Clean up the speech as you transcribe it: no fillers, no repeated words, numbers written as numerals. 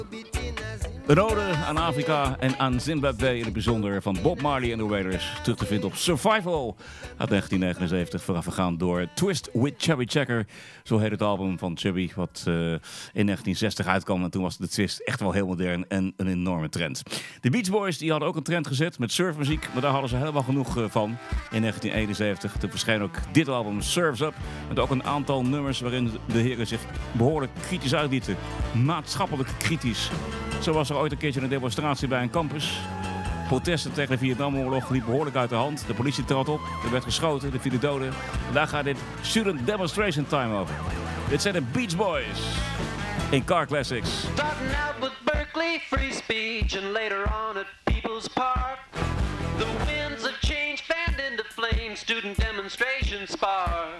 Een ode aan Afrika en aan Zimbabwe in het bijzonder van Bob Marley en de Wailers. Terug te vinden op Survival uit 1979. Voorafgegaan door Twist with Chubby Checker. Zo heet het album van Chubby wat in 1960 uitkwam. En toen was de twist echt wel heel modern en een enorme trend. De Beach Boys die hadden ook een trend gezet met surfmuziek. Maar daar hadden ze helemaal genoeg van in 1971. Toen verscheen ook dit album Surf's Up. Met ook een aantal nummers waarin de heren zich behoorlijk kritisch uitlieten. Maatschappelijk kritisch. Zo was er ooit een keertje een demonstratie bij een campus. Protesten tegen de Vietnamoorlog liepen behoorlijk uit de hand. De politie trad op, er werd geschoten, er vielen doden. En daar gaat dit Student Demonstration Time over. Dit zijn de Beach Boys in Car Classics. Starting out with Berkeley, free speech, and later on at People's Park. The winds of change fanned into flame, student demonstration spark.